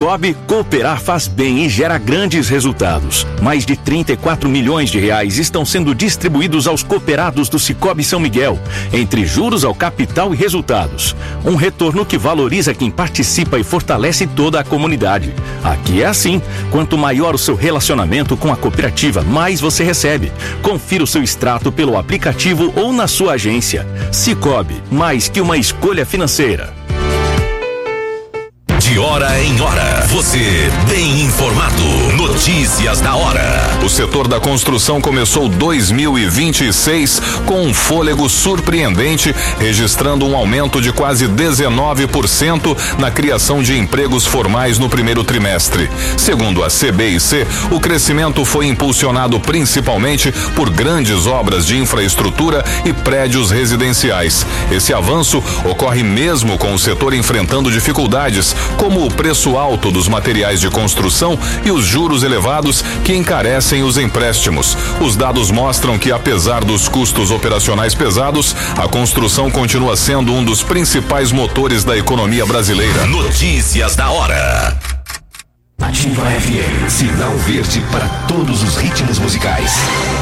Cicobi, cooperar faz bem e gera grandes resultados. Mais de 34 milhões de reais estão sendo distribuídos aos cooperados do Cicobi São Miguel, entre juros ao capital e resultados. Um retorno que valoriza quem participa e fortalece toda a comunidade. Aqui é assim. Quanto maior o seu relacionamento com a cooperativa, mais você recebe. Confira o seu extrato pelo aplicativo ou na sua agência. Cicobi, mais que uma escolha financeira. De hora em hora, você bem informado. Notícias da hora. O setor da construção começou 2026 com um fôlego surpreendente, registrando um aumento de quase 19% na criação de empregos formais no primeiro trimestre. Segundo a CBIC, o crescimento foi impulsionado principalmente por grandes obras de infraestrutura e prédios residenciais. Esse avanço ocorre mesmo com o setor enfrentando dificuldades, como o preço alto dos materiais de construção e os juros elevados que encarecem os empréstimos. Os dados mostram que, apesar dos custos operacionais pesados, a construção continua sendo um dos principais motores da economia brasileira. Notícias da hora. Ativa FM, sinal verde para todos os ritmos musicais.